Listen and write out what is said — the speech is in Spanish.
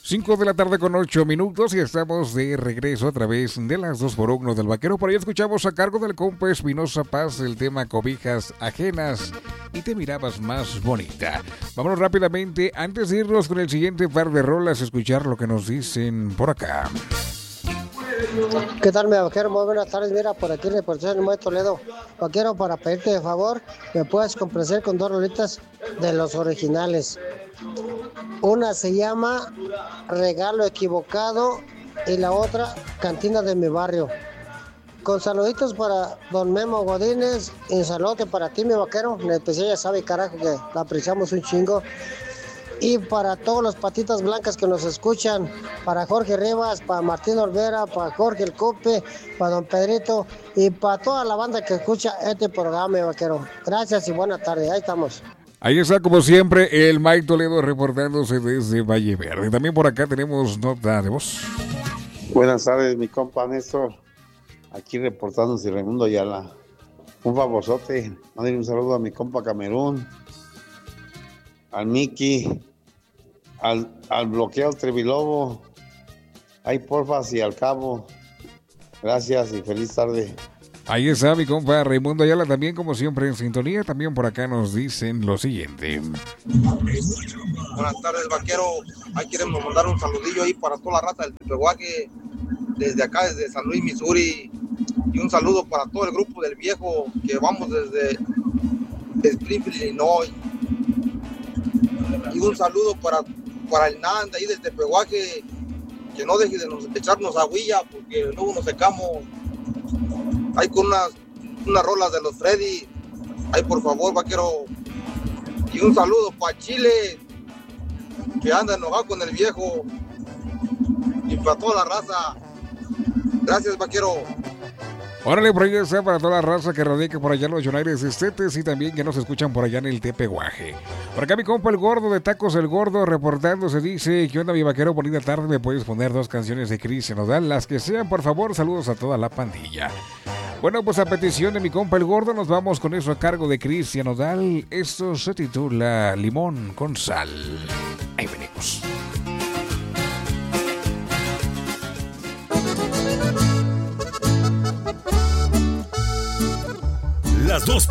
5 de la tarde con 8 minutos y estamos de regreso a través de las 2x1 del Vaquero. Por ahí escuchamos a cargo del compa Espinosa Paz el tema Cobijas Ajenas y Te Mirabas Más Bonita. Vámonos rápidamente, antes de irnos con el siguiente par de rolas, escuchar lo que nos dicen por acá. ¿Qué tal, mi vaquero? Muy buenas tardes. Mira, por aquí reportación de Toledo. Vaquero, para pedirte de favor, me puedes complacer con 2 rolitas de los originales. Una se llama Regalo Equivocado y la otra Cantina de mi Barrio. Con saluditos para don Memo Godínez y un saludo para ti, mi vaquero. En especial ya sabe, carajo, que la apreciamos un chingo. Y para todos los patitas blancas que nos escuchan, para Jorge Rivas, para Martín Olvera, para Jorge El Cope, para don Pedrito y para toda la banda que escucha este programa, vaquero. Gracias y buena tarde, ahí estamos. Ahí está, como siempre, el Mike Toledo reportándose desde Valle Verde. También por acá tenemos nota de voz. Buenas tardes, mi compa Néstor. Aquí reportándose Raimundo Ayala. Un favorzote, mándale un saludo a mi compa Camerún, al Miki, al bloqueo Trevilobo, ahí porfas y al cabo. Gracias y feliz tarde. Ahí está mi compa Raimundo Ayala, también como siempre en sintonía. También por acá nos dicen lo siguiente. Buenas tardes, vaquero. Ahí queremos mandar un saludillo ahí para toda la raza del Tepehuaque, desde acá, desde San Luis, Missouri. Y un saludo para todo el grupo del Viejo, que vamos desde Springfield, Illinois. Y un saludo para el Nan de ahí del Tepehuaque, que no deje de echarnos agüilla, porque luego nos secamos. Ahí con unas rolas de los Freddy. Ahí por favor, vaquero. Y un saludo para Chile, que anda enojado con el Viejo. Y para toda la raza. Gracias, vaquero. Órale, por ahí está para toda la raza que radica por allá en los United States y también que nos escuchan por allá en el Tepehuaje. Por acá mi compa el Gordo de Tacos El Gordo reportándose, dice: ¿qué onda, mi vaquero? Bonita tarde, me puedes poner 2 canciones de Cristian Nodal, las que sean, por favor. Saludos a toda la pandilla. Bueno, pues a petición de mi compa el Gordo nos vamos con eso a cargo de Cristian Nodal. Esto se titula Limón con Sal. Ahí venimos. Las 2